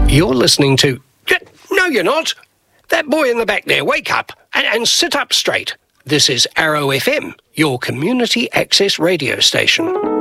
You're listening to... No, you're not. That boy in the back there, wake up and sit up straight. This is Arrow FM, your community access radio station.